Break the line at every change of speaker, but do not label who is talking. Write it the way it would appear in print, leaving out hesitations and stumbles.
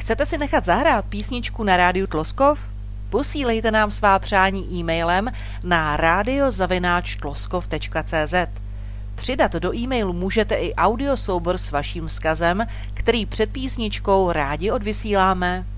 Chcete si nechat zahrát písničku na rádiu Tloskov? Posílejte nám svá přání e-mailem na radio@tloskov.cz. Přidat do e-mailu můžete i audiosoubor s vaším vzkazem, který před písničkou rádi odvysíláme.